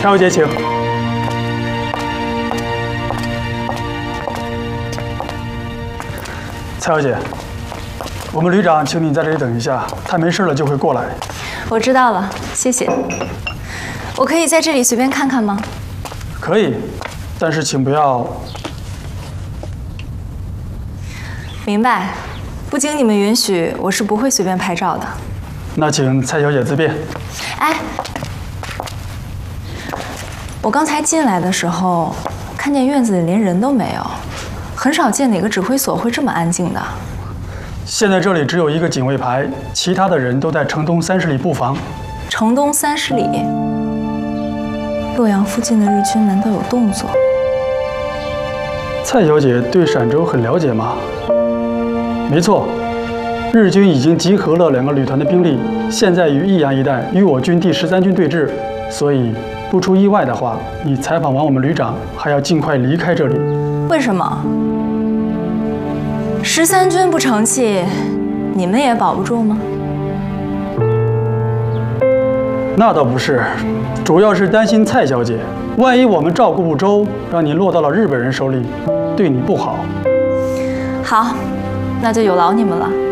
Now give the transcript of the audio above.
蔡小姐，请。蔡小姐，我们旅长请你在这里等一下，他没事了就会过来。 我知道了，谢谢。我可以在这里随便看看吗？ 可以，但是请不要。 明白。不经你们允许，我是不会随便拍照的。 那请蔡小姐自便。 哎，我刚才进来的时候，看见院子里连人都没有，很少见哪个指挥所会这么安静的。 现在这里只有一个警卫排，其他的人都在城东30里布防。 城东30里，洛阳附近的日军难道有动作？ 蔡小姐对陕州很了解吗？没错，日军已经集合了2个旅团的兵力，现在于益阳一带与我军第13军对峙，所以不出意外的话，你采访完我们旅长还要尽快离开这里。 为什么？13军不成器，你们也保不住吗？ 那倒不是，主要是担心蔡小姐，万一我们照顾不周，让你落到了日本人手里，对你不好。 好，那就有劳你们了。